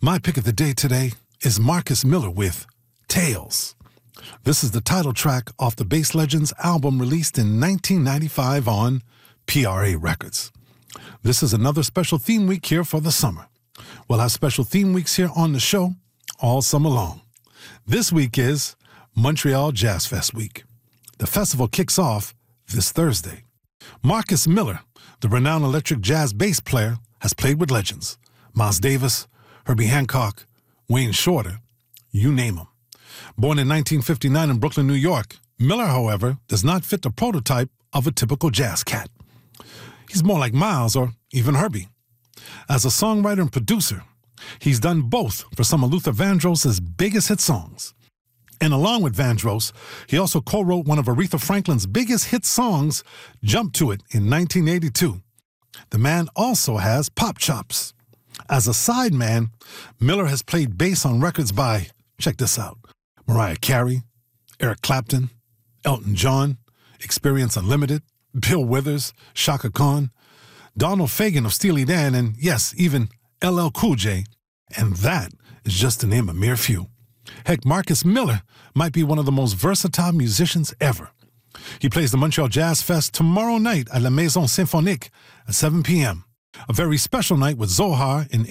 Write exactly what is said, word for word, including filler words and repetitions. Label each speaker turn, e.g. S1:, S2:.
S1: My pick of the day today is Marcus Miller with Tales. This is the title track off the Bass Legends album released in nineteen ninety-five on P R A Records. This is another special theme week here for the summer. We'll have special theme weeks here on the show all summer long. This week is Montreal Jazz Fest week. The festival kicks off this Thursday. Marcus Miller, the renowned electric jazz bass player, has played with legends. Miles Davis, Herbie Hancock, Wayne Shorter, you name them. Born in nineteen fifty-nine in Brooklyn, New York, Miller, however, does not fit the prototype of a typical jazz cat. He's more like Miles or even Herbie. As a songwriter and producer, he's done both for some of Luther Vandross's biggest hit songs. And along with Vandross, he also co-wrote one of Aretha Franklin's biggest hit songs, Jump to It, in nineteen eighty-two. The man also has pop chops. As a sideman, Miller has played bass on records by, check this out, Mariah Carey, Eric Clapton, Elton John, Experience Unlimited, Bill Withers, Chaka Khan, Donald Fagen of Steely Dan, and yes, even L L Cool J. And that is just to name a mere few. Heck, Marcus Miller might be one of the most versatile musicians ever. He plays the Montreal Jazz Fest tomorrow night at La Maison Symphonique at seven p.m. A very special night with Zohar in